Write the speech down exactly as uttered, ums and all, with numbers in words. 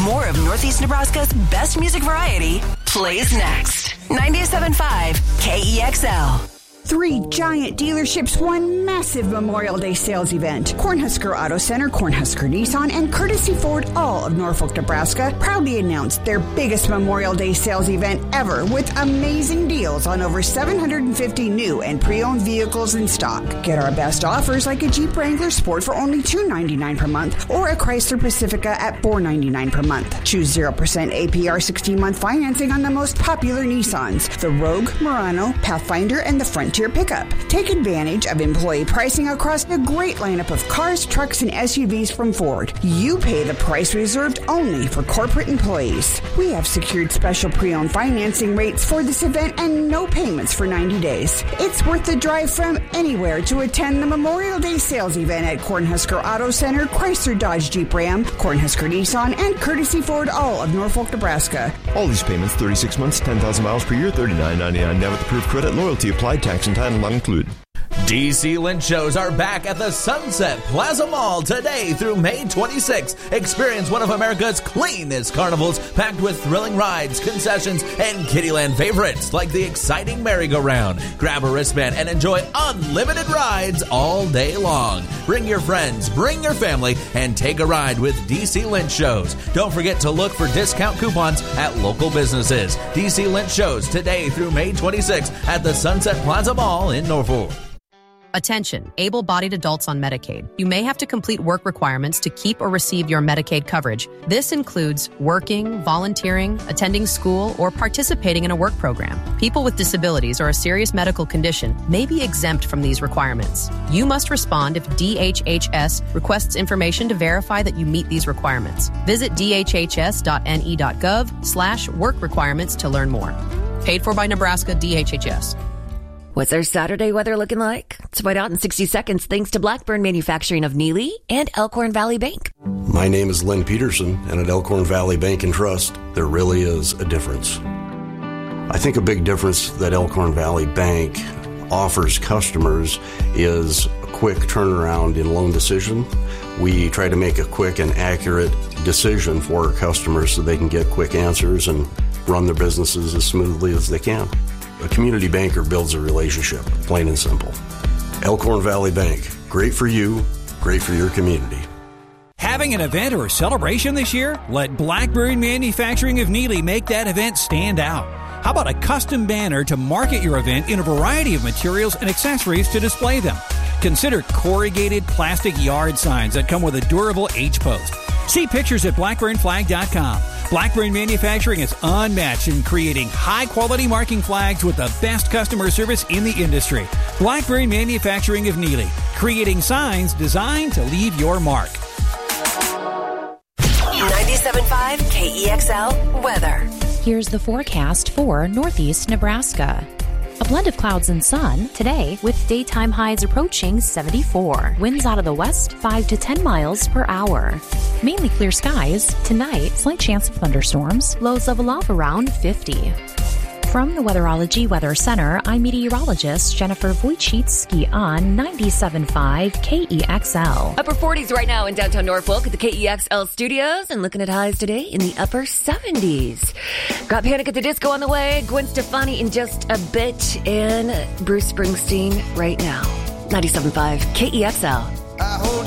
More of Northeast Nebraska's best music variety plays next. ninety-seven point five K E X L. Three giant dealerships, one massive Memorial Day sales event. Cornhusker Auto Center, Cornhusker Nissan, and Courtesy Ford, all of Norfolk, Nebraska, proudly announced their biggest Memorial Day sales event ever with amazing deals on over seven hundred fifty new and pre-owned vehicles in stock. Get our best offers like a Jeep Wrangler Sport for only two hundred ninety-nine dollars per month or a Chrysler Pacifica at four hundred ninety-nine dollars per month. Choose zero percent A P R sixteen-month financing on the most popular Nissans, the Rogue, Murano, Pathfinder, and the Frontier pickup. Take advantage of employee pricing across a great lineup of cars, trucks, and S U Vs from Ford. You pay the price reserved only for corporate employees. We have secured special pre-owned financing rates for this event and no payments for ninety days. It's worth the drive from anywhere to attend the Memorial Day sales event at Cornhusker Auto Center, Chrysler Dodge Jeep Ram, Cornhusker Nissan, and Courtesy Ford, all of Norfolk, Nebraska. All these payments, thirty-six months, ten thousand miles per year, thirty-nine ninety-nine net with approved credit, loyalty applied, tax and title not included. D C Lynch shows are back at the Sunset Plaza Mall today through May twenty-sixth. Experience one of America's cleanest carnivals packed with thrilling rides, concessions, and Kittyland favorites like the exciting merry-go-round. Grab a wristband and enjoy unlimited rides all day long. Bring your friends, bring your family, and take a ride with D C Lynch shows. Don't forget to look for discount coupons at local businesses. D C Lynch shows today through May twenty-sixth at the Sunset Plaza Mall in Norfolk. Attention, able-bodied adults on Medicaid. You may have to complete work requirements to keep or receive your Medicaid coverage. This includes working, volunteering, attending school, or participating in a work program. People with disabilities or a serious medical condition may be exempt from these requirements. You must respond if D H H S requests information to verify that you meet these requirements. Visit d h h s dot n e dot gov slash work requirements to learn more. Paid for by Nebraska D H H S. What's our Saturday weather looking like? Let's find out in sixty seconds thanks to Blackburn Manufacturing of Neely and Elkhorn Valley Bank. My name is Len Peterson, and at Elkhorn Valley Bank and Trust, there really is a difference. I think a big difference that Elkhorn Valley Bank offers customers is a quick turnaround in loan decision. We try to make a quick and accurate decision for our customers so they can get quick answers and run their businesses as smoothly as they can. A community banker builds a relationship, plain and simple. Elkhorn Valley Bank, great for you, great for your community. Having an event or a celebration this year? Let Blackburn Manufacturing of Neely make that event stand out. How about a custom banner to market your event in a variety of materials and accessories to display them? Consider corrugated plastic yard signs that come with a durable H-post. See pictures at blackburn flag dot com. Blackburn Manufacturing is unmatched in creating high-quality marking flags with the best customer service in the industry. Blackburn Manufacturing of Neely, creating signs designed to leave your mark. ninety-seven point five K E X L weather. Here's the forecast for Northeast Nebraska. A blend of clouds and sun today with daytime highs approaching seventy-four. Winds out of the west five to ten miles per hour. Mainly clear skies. Tonight, slight chance of thunderstorms. Lows level off around fifty. From the Weatherology Weather Center, I'm meteorologist Jennifer Wojcicki on ninety-seven point five K E X L. Upper forties right now in downtown Norfolk at the K E X L studios and looking at highs today in the upper seventies. Got Panic at the Disco on the way, Gwen Stefani in just a bit, and Bruce Springsteen right now. ninety-seven point five K E X L. I hold